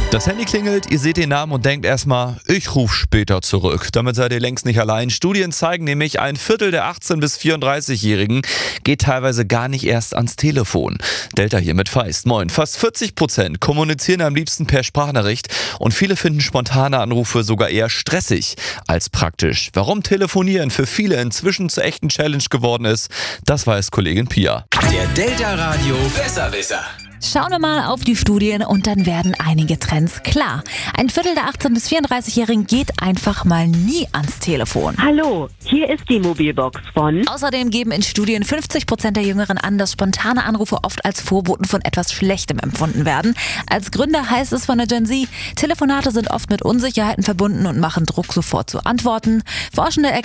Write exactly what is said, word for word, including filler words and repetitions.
Das Handy klingelt, ihr seht den Namen und denkt erstmal, ich rufe später zurück. Damit seid ihr längst nicht allein. Studien zeigen nämlich, ein Viertel der achtzehn- bis vierunddreißigjährigen geht teilweise gar nicht erst ans Telefon. Delta hier mit Feist. Moin. Fast vierzig Prozent kommunizieren am liebsten per Sprachnachricht und viele finden spontane Anrufe sogar eher stressig als praktisch. Warum Telefonieren für viele inzwischen zur echten Challenge geworden ist, das weiß Kollegin Pia. Der Delta Radio Besserwisser. Schauen wir mal auf die Studien und dann werden einige Trends klar. Ein Viertel der achtzehn- bis vierunddreißigjährigen geht einfach mal nie ans Telefon. Hallo, hier ist die Mobilbox von... Außerdem geben in Studien fünfzig Prozent der Jüngeren an, dass spontane Anrufe oft als Vorboten von etwas Schlechtem empfunden werden. Als Gründer heißt es von der Gen Z, Telefonate sind oft mit Unsicherheiten verbunden und machen Druck, sofort zu antworten. Forschende